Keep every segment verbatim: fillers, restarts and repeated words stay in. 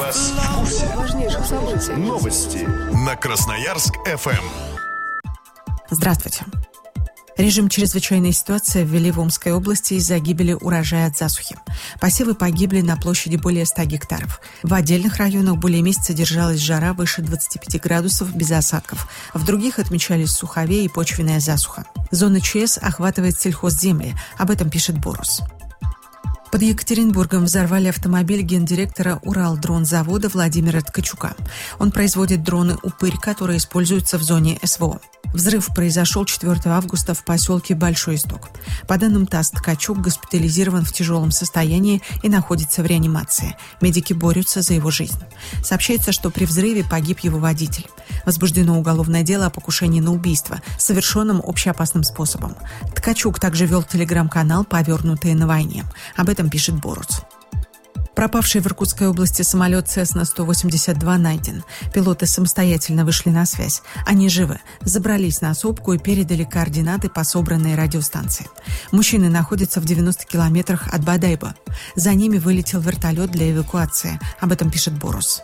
вас в курсе важнейших событий. Новости на Красноярск-эф эм. Здравствуйте. Режим чрезвычайной ситуации ввели в Омской области из-за гибели урожая от засухи. Посевы погибли на площади более ста гектаров. В отдельных районах более месяца держалась жара выше двадцати пяти градусов без осадков. В других отмечались суховей и почвенная засуха. Зона ЧС охватывает сельхозземли. Об этом пишет Борус. Под Екатеринбургом взорвали автомобиль гендиректора Уралдронзавода Владимира Ткачука. Он производит дроны «Упырь», которые используются в зоне СВО. Взрыв произошел четвёртого августа в поселке Большой Исток. По данным ТАСС, Ткачук госпитализирован в тяжелом состоянии и находится в реанимации. Медики борются за его жизнь. Сообщается, что при взрыве погиб его водитель. Возбуждено уголовное дело о покушении на убийство, совершенном общеопасным способом. Ткачук также вел телеграм-канал «Повернутые на войне». Об этом пишет Борус. Пропавший в Иркутской области самолет Цесна сто восемьдесят два найден. Пилоты самостоятельно вышли на связь. Они живы, забрались на сопку и передали координаты по собранной радиостанции. Мужчины находятся в девяноста километрах от Бодайбо. За ними вылетел вертолет для эвакуации. Об этом пишет Борус.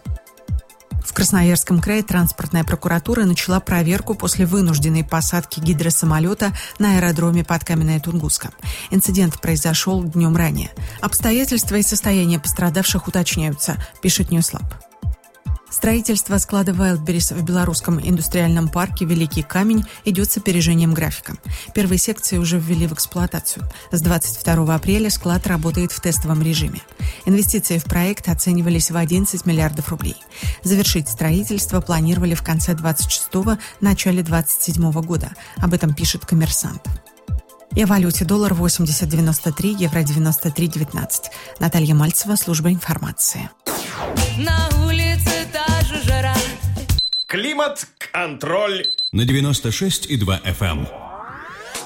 В Красноярском крае транспортная прокуратура начала проверку после вынужденной посадки гидросамолета на аэродроме под Каменная-Тунгусска. Инцидент произошел днем ранее. Обстоятельства и состояние пострадавших уточняются, пишет Ньюслаб. Строительство склада Wildberries в белорусском индустриальном парке «Великий камень» идет с опережением графика. Первые секции уже ввели в эксплуатацию. С двадцать второго апреля склад работает в тестовом режиме. Инвестиции в проект оценивались в одиннадцать миллиардов рублей. Завершить строительство планировали в конце двадцать шестого – начале двадцать седьмого года. Об этом пишет «Коммерсант». И о валюте: доллар восемьдесят девяносто три, евро девяносто три девятнадцать. Наталья Мальцева, служба информации. На улице та же жара. Климат-контроль на девяносто шесть и два эф эм.